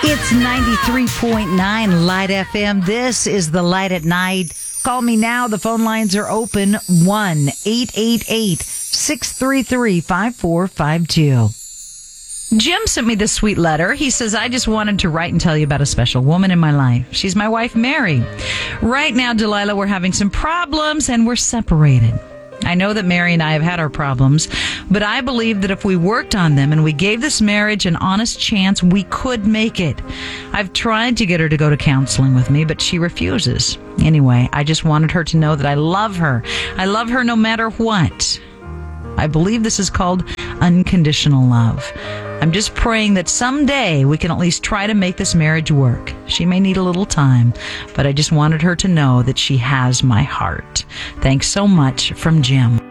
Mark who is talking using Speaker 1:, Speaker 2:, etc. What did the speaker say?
Speaker 1: It's 93.9 Light FM. This is the Light at Night. Call me now. The phone lines are open. 1-888-633-5452. Jim sent me this sweet letter. He says, I just wanted to write and tell you about a special woman in my life. She's my wife, Mary. Right now, Delilah, we're having some problems and we're separated. I know that Mary and I have had our problems, but I believe that if we worked on them and we gave this marriage an honest chance, we could make it. I've tried to get her to go to counseling with me, but she refuses. Anyway, I just wanted her to know that I love her. I love her no matter what. I believe this is called unconditional love. I'm just praying that someday we can at least try to make this marriage work. She may need a little time, but I just wanted her to know that she has my heart. Thanks so much, from Jim.